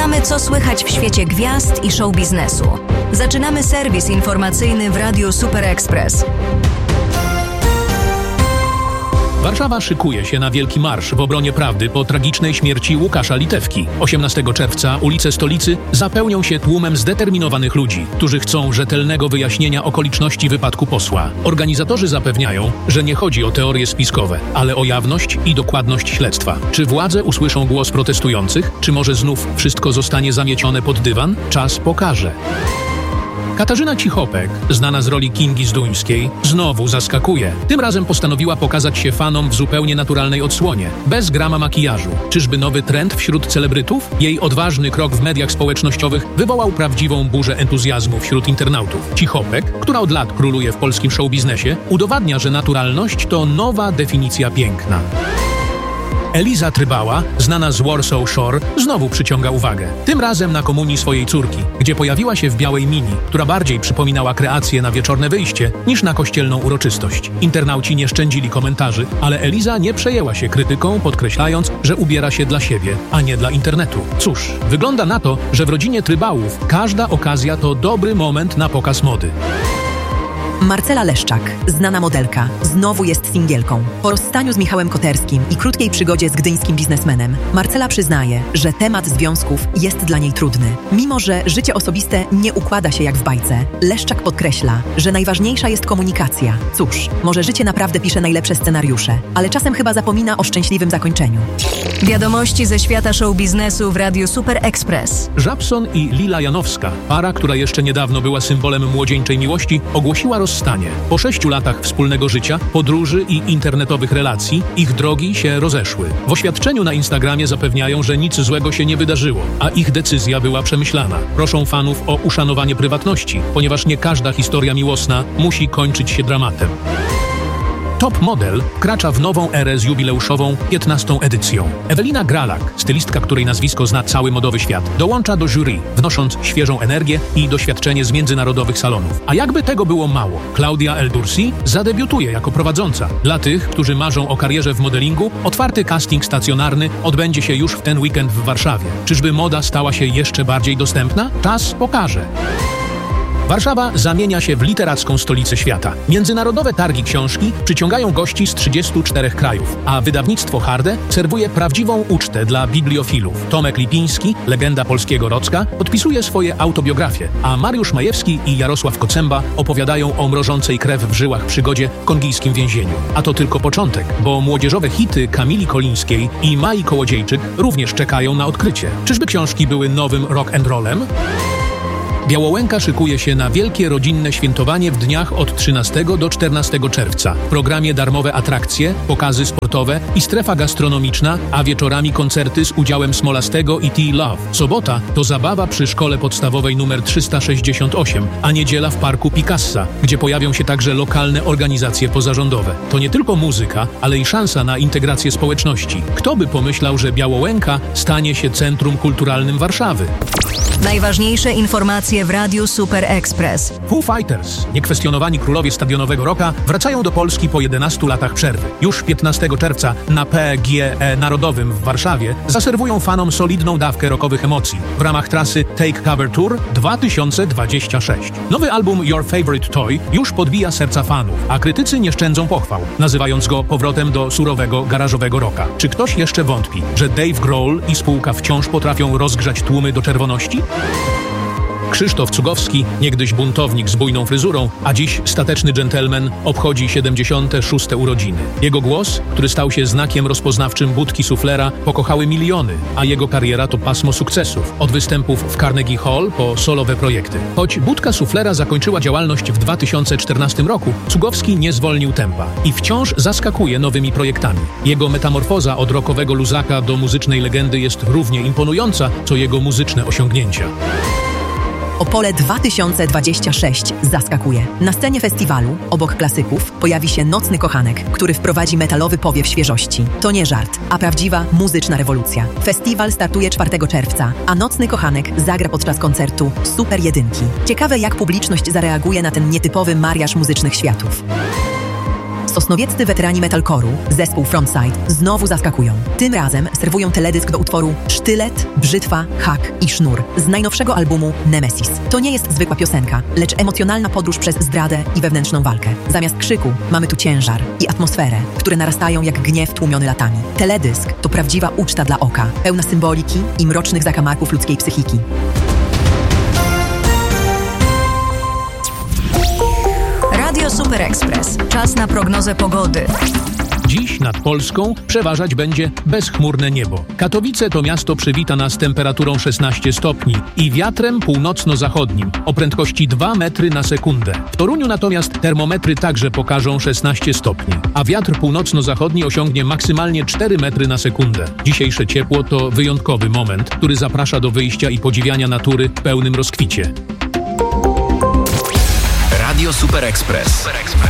Sprawdzamy, co słychać w świecie gwiazd i show biznesu. Zaczynamy serwis informacyjny w Radiu Super Express. Warszawa szykuje się na wielki marsz w obronie prawdy po tragicznej śmierci Łukasza Litewki. 18 czerwca ulice stolicy zapełnią się tłumem zdeterminowanych ludzi, którzy chcą rzetelnego wyjaśnienia okoliczności wypadku posła. Organizatorzy zapewniają, że nie chodzi o teorie spiskowe, ale o jawność i dokładność śledztwa. Czy władze usłyszą głos protestujących, czy może znów wszystko zostanie zamiecione pod dywan? Czas pokaże. Katarzyna Cichopek, znana z roli Kingi Zduńskiej, znowu zaskakuje. Tym razem postanowiła pokazać się fanom w zupełnie naturalnej odsłonie, bez grama makijażu. Czyżby nowy trend wśród celebrytów? Jej odważny krok w mediach społecznościowych wywołał prawdziwą burzę entuzjazmu wśród internautów. Cichopek, która od lat króluje w polskim showbiznesie, udowadnia, że naturalność to nowa definicja piękna. Eliza Trybała, znana z Warsaw Shore, znowu przyciąga uwagę. Tym razem na komunii swojej córki, gdzie pojawiła się w białej mini, która bardziej przypominała kreację na wieczorne wyjście niż na kościelną uroczystość. Internauci nie szczędzili komentarzy, ale Eliza nie przejęła się krytyką, podkreślając, że ubiera się dla siebie, a nie dla internetu. Cóż, wygląda na to, że w rodzinie Trybałów każda okazja to dobry moment na pokaz mody. Marcela Leszczak, znana modelka, znowu jest singielką. Po rozstaniu z Michałem Koterskim i krótkiej przygodzie z gdyńskim biznesmenem, Marcela przyznaje, że temat związków jest dla niej trudny. Mimo że życie osobiste nie układa się jak w bajce, Leszczak podkreśla, że najważniejsza jest komunikacja. Cóż, może życie naprawdę pisze najlepsze scenariusze, ale czasem chyba zapomina o szczęśliwym zakończeniu. Wiadomości ze świata show biznesu w Radiu Super Express. Żabson i Lila Janowska, para, która jeszcze niedawno była symbolem młodzieńczej miłości, ogłosiła rozstanie. Po 6 latach wspólnego życia, podróży i internetowych relacji ich drogi się rozeszły. W oświadczeniu na Instagramie zapewniają, że nic złego się nie wydarzyło, a ich decyzja była przemyślana. Proszą fanów o uszanowanie prywatności, ponieważ nie każda historia miłosna musi kończyć się dramatem. Top Model wkracza w nową erę z jubileuszową 15. edycją. Ewelina Gralak, stylistka, której nazwisko zna cały modowy świat, dołącza do jury, wnosząc świeżą energię i doświadczenie z międzynarodowych salonów. A jakby tego było mało, Claudia El Dursi zadebiutuje jako prowadząca. Dla tych, którzy marzą o karierze w modelingu, otwarty casting stacjonarny odbędzie się już w ten weekend w Warszawie. Czyżby moda stała się jeszcze bardziej dostępna? Czas pokaże. Warszawa zamienia się w literacką stolicę świata. Międzynarodowe targi książki przyciągają gości z 34 krajów, a wydawnictwo Harde serwuje prawdziwą ucztę dla bibliofilów. Tomek Lipiński, legenda polskiego Rocka, podpisuje swoje autobiografie, a Mariusz Majewski i Jarosław Kocemba opowiadają o mrożącej krew w żyłach przygodzie w kongijskim więzieniu. A to tylko początek, bo młodzieżowe hity Kamili Kolińskiej i Mai Kołodziejczyk również czekają na odkrycie. Czyżby książki były nowym rock and rollem? Białołęka szykuje się na wielkie rodzinne świętowanie w dniach od 13 do 14 czerwca. W programie darmowe atrakcje, pokazy sportowe i strefa gastronomiczna, a wieczorami koncerty z udziałem Smolastego i T-Love. Sobota to zabawa przy szkole podstawowej nr 368, a niedziela w parku Picassa, gdzie pojawią się także lokalne organizacje pozarządowe. To nie tylko muzyka, ale i szansa na integrację społeczności. Kto by pomyślał, że Białołęka stanie się centrum kulturalnym Warszawy? Najważniejsze informacje w Radiu Super Express. Foo Fighters, niekwestionowani królowie stadionowego rocka, wracają do Polski po 11 latach przerwy. Już 15 czerwca na PGE Narodowym w Warszawie zaserwują fanom solidną dawkę rockowych emocji w ramach trasy Take Cover Tour 2026. Nowy album Your Favorite Toy już podbija serca fanów, a krytycy nie szczędzą pochwał, nazywając go powrotem do surowego, garażowego rocka. Czy ktoś jeszcze wątpi, że Dave Grohl i spółka wciąż potrafią rozgrzać tłumy do czerwoności? Krzysztof Cugowski, niegdyś buntownik z bujną fryzurą, a dziś stateczny dżentelmen, obchodzi 76. urodziny. Jego głos, który stał się znakiem rozpoznawczym budki suflera, pokochały miliony, a jego kariera to pasmo sukcesów. Od występów w Carnegie Hall po solowe projekty. Choć budka suflera zakończyła działalność w 2014 roku, Cugowski nie zwolnił tempa i wciąż zaskakuje nowymi projektami. Jego metamorfoza od rockowego luzaka do muzycznej legendy jest równie imponująca, co jego muzyczne osiągnięcia. Opole 2026 zaskakuje. Na scenie festiwalu, obok klasyków, pojawi się Nocny Kochanek, który wprowadzi metalowy powiew świeżości. To nie żart, a prawdziwa muzyczna rewolucja. Festiwal startuje 4 czerwca, a Nocny Kochanek zagra podczas koncertu Super Jedynki. Ciekawe, jak publiczność zareaguje na ten nietypowy mariaż muzycznych światów. Sosnowieccy weterani metalcore'u, zespół Frontside, znowu zaskakują. Tym razem serwują teledysk do utworu Sztylet, Brzytwa, Hak i Sznur z najnowszego albumu Nemesis. To nie jest zwykła piosenka, lecz emocjonalna podróż przez zdradę i wewnętrzną walkę. Zamiast krzyku mamy tu ciężar i atmosferę, które narastają jak gniew tłumiony latami. Teledysk to prawdziwa uczta dla oka, pełna symboliki i mrocznych zakamarków ludzkiej psychiki. Radio Super Express. Czas na prognozę pogody. Dziś nad Polską przeważać będzie bezchmurne niebo. Katowice to miasto przywita nas temperaturą 16 stopni i wiatrem północno-zachodnim o prędkości 2 metry na sekundę. W Toruniu natomiast termometry także pokażą 16 stopni, a wiatr północno-zachodni osiągnie maksymalnie 4 metry na sekundę. Dzisiejsze ciepło to wyjątkowy moment, który zaprasza do wyjścia i podziwiania natury w pełnym rozkwicie. Radio Super Express.